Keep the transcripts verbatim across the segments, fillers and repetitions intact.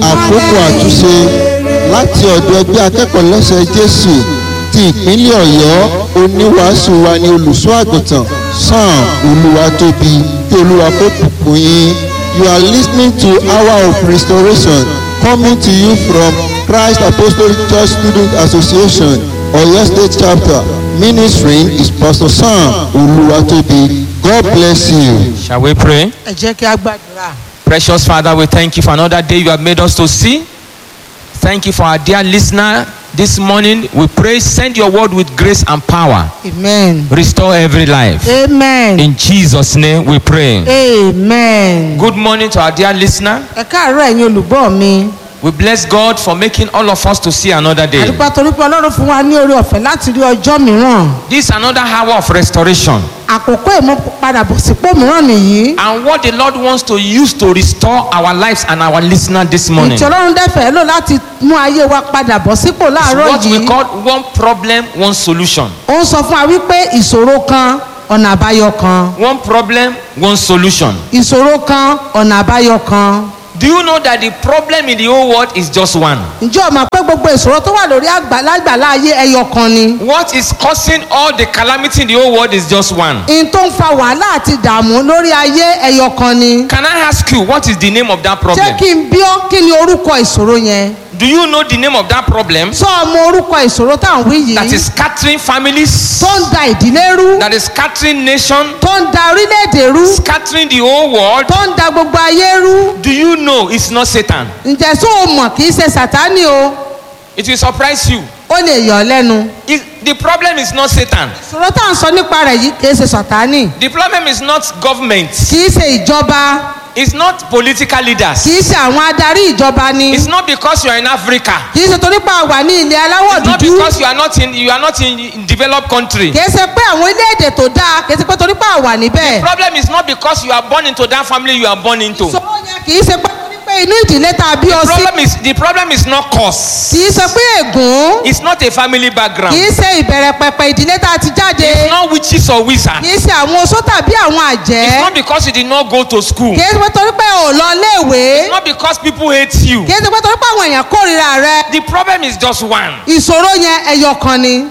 àkókò àtúnṣe láti ọ̀dọ̀ ẹgbẹ́ akẹ́kọ̀ọ́ lẹ́sẹ̀ Jésù ti ìpínlẹ̀ Ọ̀yọ́. Oníwàásù wa ni olùṣọ́ àgùntàn Sam Olúwatóbi. Kí Olúwa kó bùkún yín. You are listening to Hour of Restoration, coming to you from Christ Apostolic Church Student Association, Oyo State Chapter. Ministering is Pastor Sam Olúwatóbi. God bless you. Shall we pray? Ẹ jẹ́ kí a gbàdúrà. Precious Father, we thank you for another day you have made us to see. Thank you for our dear listener this morning. We pray, send your word with grace and power. Amen. Restore every life. Amen. In Jesus' name we pray. Amen. Good morning to our dear listener. Ẹ káàárọ̀ ẹ̀yin olùgbọ́ mi. We bless God for making all of us to see another day. Àdúpẹ́ torí pé Ọlọ́run fún wa ní oore ọ̀fẹ́ láti rí ọjọ́ mìíràn. This is another hour of restoration. Àkókò ìmúpadàbọ̀sípò mìíràn nìyí. And what the Lord wants to use to restore our lives and our listener this morning. Ìtì Ọlọ́run dẹ́fẹ̀ẹ́ lò láti mú ayé wa padà bọ̀ sípò láàárọ̀ What we yìí. call one problem, one solution. Ó ń sọ fún wa wípé ìṣòro kan ọ̀nà àbáyọ kan. One problem, one solution. Ìṣòro kan ọ̀nà àbáyọ kan. Do you know that the problem in the whole world is just one? Ǹjẹ́ o mọ̀ pé gbogbo ìṣòro tó wà lórí àgbàlagbàlá ayé ẹyọ kan ni? What is causing all the calamity in the whole world is just one. In tó ń fa wàhálà àti ìdààmú lórí ayé ẹyọ kan ni. Can I ask you what is the name of that Ṣé problem? kí n bí ọ́ kí ni orúkọ ìṣòro yẹn? Do you know the name of that problem Sọ ọmọ orúkọ ìṣòro tá à ń wí that yìí. is scattering families, Tó ń da ìdílé rú. that is scattering nation, Tó ń da orílẹ̀-èdè rú. scattering the whole world? Tó ń da gbogbo ayé rú. Do you know it's not Satan? Ǹjẹ́ sọ o mọ̀ kì í ṣe Sàtánì o? It will surprise you. Ó lè yọ̀ ọ́ lẹ́nu. It, the problem is not Satan. Ìṣòro tá à ń sọ nípa rẹ̀ yìí kì í ṣe Sàtánì. The problem is not government. Kì í ṣe ìjọba. It's not political leaders. Kì í ṣe àwọn adarí ìjọba ni. It's not because you are in Africa. Kì í ṣe torí pa wà ní ilẹ̀ aláwọ̀ It's not dúdú. because you are not in you are not in, in developed country. Kì í ṣe pé àwọn orílẹ̀-èdè tó dáa kì í ṣe pé torí pa wà níbẹ̀. The problem is not because you are born into that family you are born into. The Ìṣòro yẹn kì í ṣe pé torí pé inú ìdílé tá a bí ọ sí. problem is the problem is not cause. Kì í ṣe pé ègún. It's not a family background. Kì í ṣe ìbẹ̀rẹ̀ pẹ̀pẹ̀ ìdílé tá a ti jáde. It's not witches or wizards. Kì í ṣe àwọn oṣó tàbí àwọn It's àjẹ́. not because you did not go to school. Kì í ṣe pé torí pé ò lọ léèwé. It's not because people hate you. Kì í ṣe pé torí pé àwọn èèyàn kórìíra rẹ. The problem is just one. Ìṣòro yẹn ẹyọ kan ni.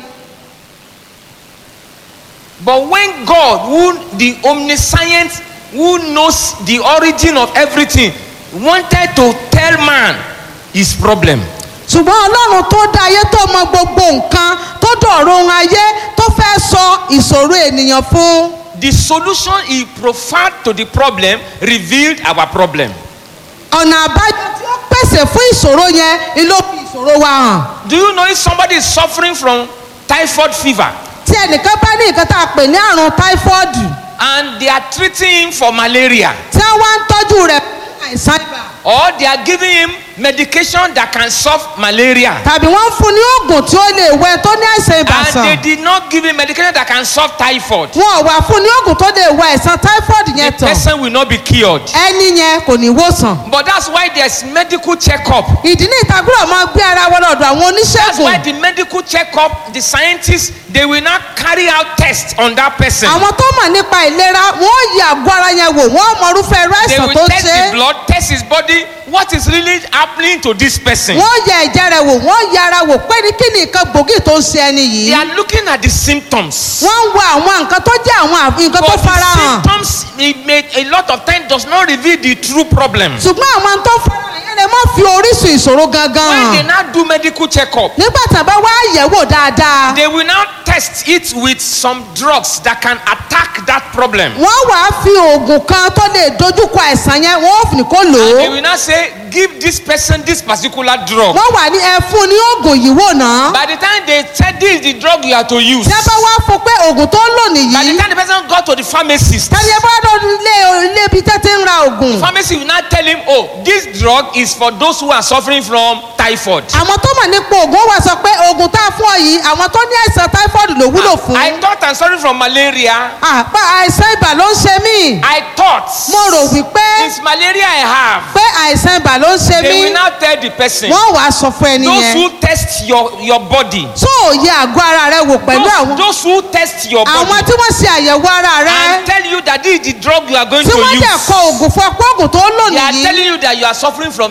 But when God, who the omniscient, who knows the origin of everything, wanted to tell man his problem, Ṣùgbọ́n Ọlọ́run tó dá ayé tó mọ gbogbo nǹkan tó dọ̀rọ̀ ohun ayé tó fẹ́ sọ ìṣòro ènìyàn fún. the solution he proffered to the problem revealed our problem. Ọ̀nà àbájọ tí ó pèsè fún ìṣòro yẹn ni ló fi ìṣòro wa hàn. Do you know if somebody is suffering from typhoid fever Tí ẹnìkan bá ní nǹkan tá a pè ní àrùn táífọ́ọ̀dù and they are treating him for malaria, tí wọ́n wá ń tọ́jú rẹ̀ fún àìsàn ibà. or they are giving him medication that can solve malaria, Tàbí wọ́n ń fún ní oògùn tí ó lè wẹ tó ní àìsàn ibà and they sàn. did not give him medication that can solve typhoid, Wọn ò wá fún ní oògùn tó lè wẹ àìsàn táífọ́ọ̀dù the yẹn tán. person will not be cured. Ẹni yẹn kò ní wòsàn. But that's why there's medical checkup. Ìdí ní ìtagbọ́dọ̀ máa gbé ara wọn lọ́dọ̀ àwọn That's why oníṣègùn. the medical checkup, the scientists, they will not carry out tests on that person. Àwọn tó mọ̀ nípa ìlera wọ́n yẹ àgọ́ ara yẹn wò wọ́n mọ irúfẹ́ irú They àìsàn will tó test ṣe the é. blood, test his body, what is really happening to this person. Wọ́n yẹ ẹ̀jẹ̀ rẹ̀ wò wọ́n yẹ ara wò pé ní kí ni nǹkan gbòógì tó ń ṣe ẹni They yìí. are looking at the symptoms. Wọ́n ń wo àwọn nǹkan tó jẹ́ àwọn àf- nǹkan tó But the fara hàn. symptoms, it may, a lot of time does not reveal the true problem. Ṣùgbọ́n àwọn tó fara hàn yẹn lè má fi orísun ìṣòro gangan When they hàn. now do medical checkup, Nígbà tí a bá wá yẹ̀wò dáadáa, they will now test it with some drugs that can attack that problem. wọ́n wàá fi oògùn kan tó lè dojúkọ àìsàn yẹn wọ́n ò ní kó lò And ó. they will now say, give this person this particular drug. Wọ́n wà ní ẹ fún ní oògùn yìí wò náà. By the time they said this is the drug you are to use, Tí a bá wá fún pé oògùn tó ń lò by the nìyí. time the person got to the pharmacist, Tàbí ẹ bá lọ ilé ilé ibi tẹ́ ti ń ra oògùn. pharmacy will now tell him, oh, this drug is for those who are suffering from typhoid. Àwọn tó mọ̀ nípa oògùn wà sọ pé oògùn tá a fún ọ yìí àwọn tó ní àìsàn táífọ́ọ̀dù ló wúlò fún. I thought I'm suffering from malaria. Àpá àìsàn ibà ló ń ṣe mí. I thought Mo rò wípé it's malaria I have. pé àìsàn ibà ló ń ṣe They will mí. now tell the person, Wọ́n wàá sọ fún ẹni those yẹn. who test your, your body, Tó o yẹ àgọ́ ara rẹ wò pẹ̀lú those, àwọn. those who test your Àwọn body tí wọ́n ṣe àyẹ̀wò ara rẹ. and tell you that this is the drug you are going Tí to wọ́n dẹ̀ use. kọ oògùn fún ọ pé oògùn tó ń lò They are nìyí. telling you that you are suffering from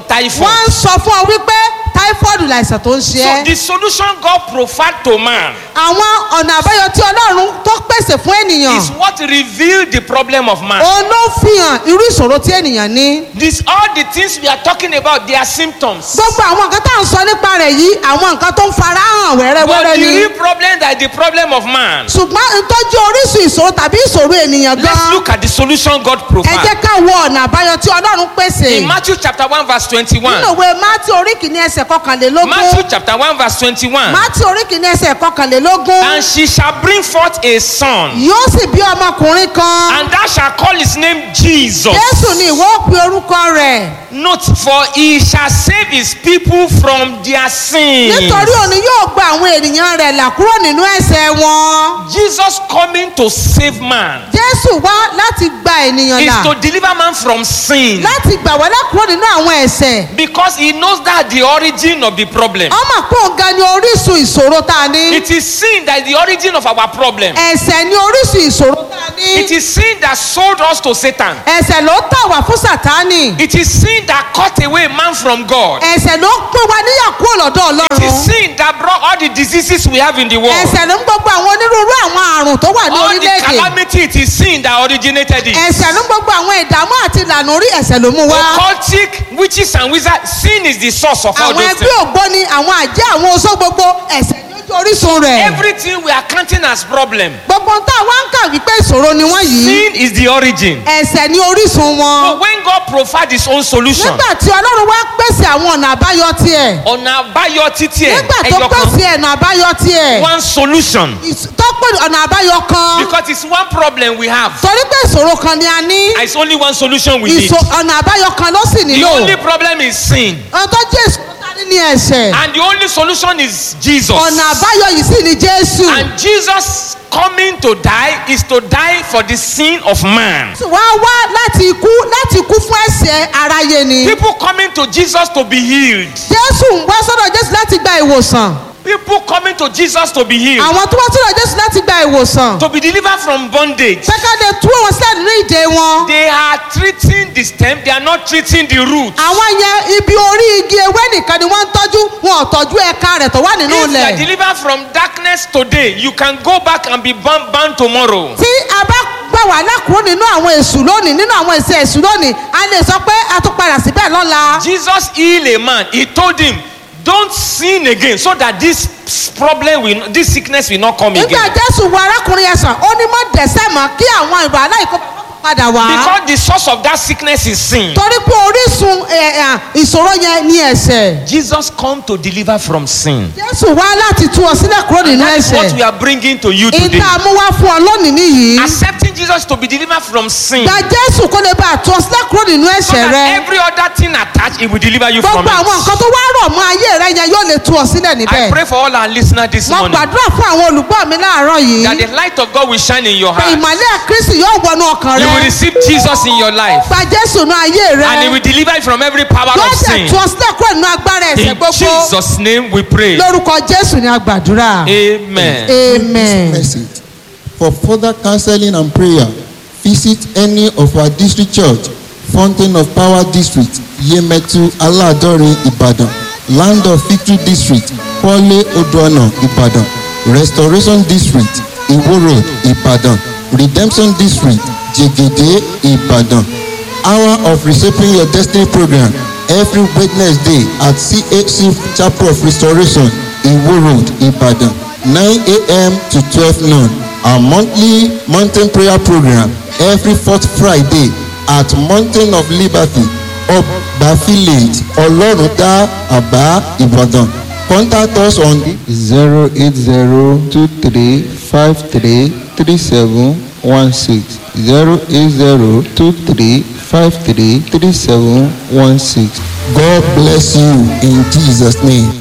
typhoid. wọ́n ń sọ fún ọ wípé typhoid láìsàn tó ń ṣe So ẹ́. the solution God provided to man àwọn ọ̀nà àbáyọ tí ọlọ́run tó pèsè fún ènìyàn. is what revealed the problem of man. òun ló fi hàn irú ìṣòro tí ènìyàn ní. This all the things we are talking about, they are symptoms. gbogbo àwọn nǹkan tá à ń sọ nípa rẹ̀ yìí àwọn nǹkan tó ń fara hàn But wẹ́rẹ́wẹ́rẹ́ the ni. real problem that the problem of man. ṣùgbọ́n ìtọ́jú orísun ìṣòro tàbí ìṣòro ènìyàn Let's gan. look at the solution God ẹ provided. jẹ́ ká wo ọ̀nà àbáyọ tí ọlọ́run pèsè. In Matthew chapter one verse twenty-one. nínú ìwé mátí orí kìíní ẹsẹ̀ kọkànlélógún. Matthew chapter one verse twenty-one. mátí orí kìíní ẹsẹ̀ kọkànlélógún. And she shall bring forth a son, yóò sì bí ọmọkùnrin kan. and thou shalt call his name Jesus. jésù ni ìwọ ó pe orúkọ rẹ̀. Note, for he shall save his people from their sins. nítorí òní yóò gba àwọn ènìyàn rẹ̀ là kúrò nínú ẹ̀ṣẹ̀ wọn. Jesus coming to save man jésù wá láti gba ènìyàn is là. to deliver man from sin, láti gbà wá lákúrò nínú àwọn ẹ̀ṣẹ̀. because he knows that the origin of the problem. ọmọ pé òun gan ni orísun ìṣòro tá a ní. It is sin that is the origin of our problem. ẹ̀ṣẹ̀ ni orísun ìṣòro tá a ní. It is sin that sold us to Satan. ẹ̀ṣẹ̀ ló tà wá fún sátánì. It is sin that cut away man from God. ẹ̀ṣẹ̀ ló pín wa níyà kúrò lọ́dọ̀ It is ọlọ́run. sin that brought all the diseases we have in the world. ẹ̀ṣẹ̀ ló ń gbogbo àwọn onírúurú àwọn àrùn tó wà ní All the orílẹ̀-èdè. calamity, it is sin that originated it. ẹ̀ṣẹ̀ ló ń gbogbo àwọn ìdààmú àti ìlànà orí ẹ̀ṣẹ̀ ló mú wá. Occultic witches and wizards, sin is the source of all àwọn those ẹgbẹ́ things. ògbóni àwọn àjẹ́ àwọn oṣó gbogbo ẹ̀ṣẹ̀ ní ojú orísun rẹ̀. Everything we are counting as problem, gbogbo ń tà wá ń kà wípé ìṣòro ni wọ́n yìí. sin is the origin. ẹ̀ṣẹ̀ ní orísun wọn. But when God provides his own solution, nígbà tí ọlọ́run wá pèsè àwọn ọ̀nà àbáyọ tiẹ̀. ọ̀nà àbáyọ títí ẹ̀ nígbà tó ẹyọ kan, pèsè ọ̀nà àbáyọ tiẹ̀. one solution, ìs- tó pè ọ̀nà àbáyọ kan. because it's one problem we have, torí pé ìṣòro kan ni a ní. and it's only one solution we need. ìṣò ọ̀nà àbáyọ kan ló sì The nílò. only problem is sin, ọ̀nà tó jẹ́ ìṣòro tá a ní ní ẹ̀ṣẹ̀. and the only solution is Jesus. ọ̀nà àbáyọ yìí sì ni jésù. And Jesus coming to die is to die for the sin of man. wá wá láti ikú láti kú fún ẹ̀ṣẹ̀ aráyé ni. People coming to Jesus to be healed. jésù ń wá sọ́dọ̀ jésù láti gba ìwòsàn. People coming to Jesus to be healed. àwọn tó wá sọ́dọ̀ jésù láti gba ìwòsàn. To be delivered from bondage. pẹ́kádé tú wọn sílẹ̀ nínú ìdè wọn. They are treating the stem, they are not treating the root. àwọn yẹn ibi orí igi ewé nìkan ni wọ́n ń tọ́jú wọn ò tọ́jú ẹ̀ka rẹ̀ tó wà nínú If you are ilẹ̀. delivered from darkness today, you can go back and be bound, bound tomorrow. tí a bá gbà wá lákùrú nínú àwọn èṣù lónìí nínú àwọn ìṣe èṣù lónìí a lè sọ pé a tún padà síbẹ̀ lọ́la. Jesus healed a man. He told him, don't sin again so that this problem will, this sickness will not come nígbà again. jésù wo arákùnrin yẹn sàn ó ní mọ́ dẹ̀sẹ̀ mọ́ kí àwọn ìwà aláìkọ́ padà wá. Because the source of that sickness is sin. torí pé orísun ẹ̀, ẹ̀, ìṣòro yẹn ní ẹ̀ṣẹ̀. Jesus come to deliver from sin. jésù wá láti tú ọ sílẹ̀ kúrò nínú That is what we ẹ̀ṣẹ̀. are bringing to you today. ìta mú wá fún ọ lónìí nìyí. Accepting Jesus to be delivered from sin. gba jésù kó lè bá a tú ọ sílẹ̀ kúrò nínú So ẹ̀ṣẹ̀ that rẹ. every other thing attached, it will deliver you from gbogbo àwọn nǹkan it. tó wá rọ̀ mọ́ ayé rẹ yẹn yóò lè tú ọ sílẹ̀ I níbẹ̀. pray for all our listeners this mo morning gbàdúrà fún àwọn olùgbọ́ mi láàárọ̀ yìí. that the light of God will shine in your pé heart. ìmọ̀lẹ́ kristi yóò wọnú ọkàn You will rẹ. receive Jesus in your life, gba jésù nú ayé rẹ. and He will deliver you from every power yóò of dẹ̀ sin. tú ọ sílẹ̀ kúrò nínú agbára ẹ̀ṣẹ̀ In gbogbo. Jesus' name we pray. lórúkọ jésù ni a gbàdúrà. Amen. amen. Message. For further counseling and prayer, visit any of our district church, Fountain of Power District, Yemetu Aladori, Ibadan, Land of Victory District, Pole Odoana, Ibadan, Restoration District, Iwo Road, Ibadan, Redemption District, Jegede, Ibadan. Hour of Reshaping Your Destiny program every Wednesday at C H C Chapel of Restoration, Iwo Road, Ibadan, nine a.m. to twelve noon. Our monthly mountain prayer program every fourth Friday at Mountain of Liberty, Oba Village, Oloruta, Aba, Ibadan. Contact us on zero eight zero two three five three three seven one six zero eight zero two three five three three seven one six. God bless you in Jesus' name.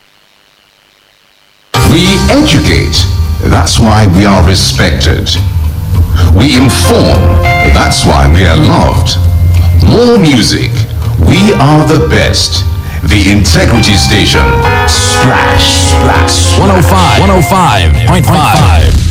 We educate, that's why we are respected. We inform, that's why we are loved. More music, we are the best. The Integrity Station. Splash, splash, one oh five, one oh five point five.